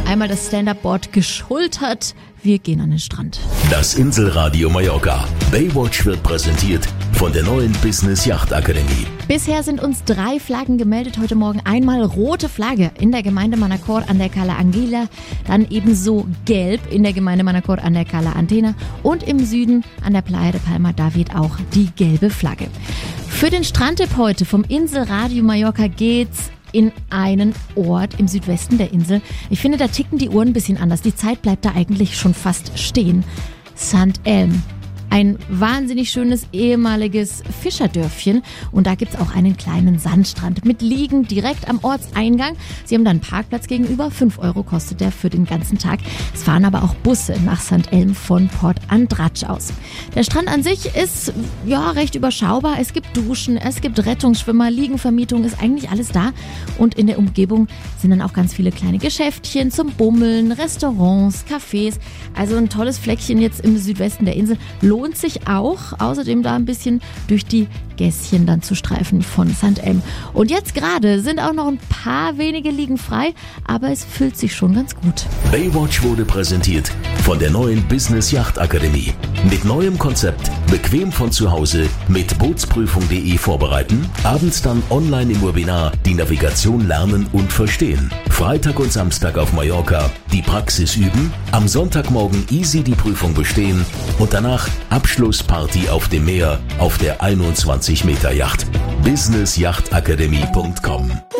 einmal das Stand-Up-Board geschultert. Wir gehen an den Strand. Das Inselradio Mallorca. Baywatch wird präsentiert von der neuen Business Yacht Akademie. Bisher sind uns 3 Flaggen gemeldet heute Morgen. Einmal rote Flagge in der Gemeinde Manacor an der Cala Anguila, dann ebenso gelb in der Gemeinde Manacor an der Cala Antena und im Süden an der Playa de Palma, da weht auch die gelbe Flagge. Für den Strandtipp heute vom Inselradio Mallorca geht's in einen Ort im Südwesten der Insel. Ich finde, da ticken die Uhren ein bisschen anders. Die Zeit bleibt da eigentlich schon fast stehen. St. Elm. Ein wahnsinnig schönes ehemaliges Fischerdörfchen und da gibt's auch einen kleinen Sandstrand mit Liegen direkt am Ortseingang. Sie haben da einen Parkplatz gegenüber, 5 Euro kostet der für den ganzen Tag. Es fahren aber auch Busse nach St. Elm von Port Andratx aus. Der Strand an sich ist recht überschaubar. Es gibt Duschen, es gibt Rettungsschwimmer, Liegenvermietung, ist eigentlich alles da. Und in der Umgebung sind dann auch ganz viele kleine Geschäftchen zum Bummeln, Restaurants, Cafés. Also ein tolles Fleckchen jetzt im Südwesten der Insel. Lohnt sich auch, außerdem da ein bisschen durch die Gässchen dann zu streifen von St. Elm. Und jetzt gerade sind auch noch ein paar wenige Liegen frei, aber es füllt sich schon ganz gut. Baywatch wurde präsentiert von der neuen Business Yacht Akademie. Mit neuem Konzept, bequem von zu Hause, mit Bootsprüfung.de vorbereiten, abends dann online im Webinar die Navigation lernen und verstehen. Freitag und Samstag auf Mallorca die Praxis üben, am Sonntagmorgen easy die Prüfung bestehen und danach Abschlussparty auf dem Meer auf der 21 Meter Yacht. businessyachtakademie.com